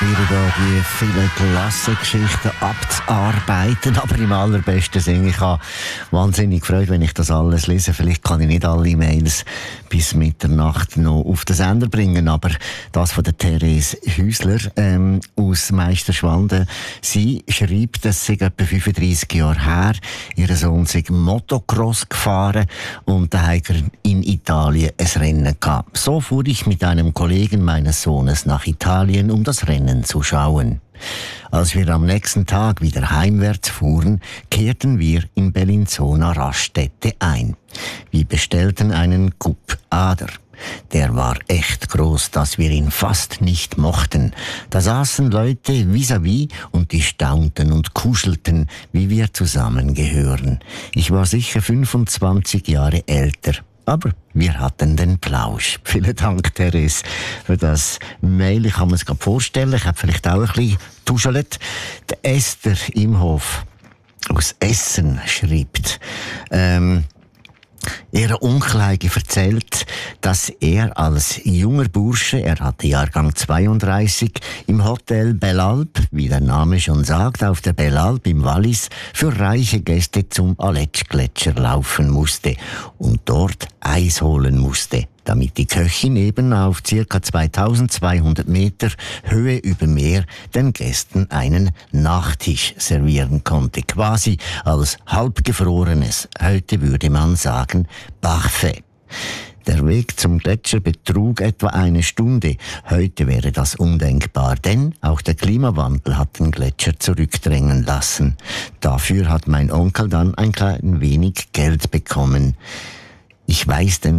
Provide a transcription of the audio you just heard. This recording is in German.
probiere da die vielen Klassengeschichten abzuarbeiten, aber im allerbesten Sinne. Ich habe wahnsinnig gefreut, wenn ich das alles lese. Vielleicht kann ich nicht alle E-Mails bis Mitternacht noch auf den Sender bringen, aber das von der Therese Häusler aus Meisterschwanden. Sie schreibt, es sei etwa 35 Jahre her, ihr Sohn sei Motocross gefahren und da hat er in Italien ein Rennen gehabt. So fuhr ich mit einem Kollegen meines Sohnes nach Italien, um das Rennen zu schauen. Als wir am nächsten Tag wieder heimwärts fuhren, kehrten wir in Bellinzona Raststätte ein. Wir bestellten einen Coupe Ader. Der war echt groß, dass wir ihn fast nicht mochten. Da saßen Leute vis-à-vis und die staunten und kuschelten, wie wir zusammengehören. Ich war sicher 25 Jahre älter. Aber wir hatten den Plausch. Vielen Dank, Therese, für das Mail. Ich kann mir es gerade vorstellen. Ich habe vielleicht auch ein bisschen tuschelt. Der Esther Imhof aus Essen schreibt, ihr Onkel hat erzählt, dass er als junger Bursche, er hatte Jahrgang 32, im Hotel Belalp, wie der Name schon sagt, auf der Belalp im Wallis, für reiche Gäste zum Aletsch-Gletscher laufen musste und dort Eis holen musste, damit die Köchin eben auf ca. 2200 Meter Höhe über Meer den Gästen einen Nachtisch servieren konnte. Quasi als halbgefrorenes, heute würde man sagen, Parfait. Der Weg zum Gletscher betrug etwa eine Stunde. Heute wäre das undenkbar, denn auch der Klimawandel hat den Gletscher zurückdrängen lassen. Dafür hat mein Onkel dann ein klein wenig Geld bekommen. Ich weiß den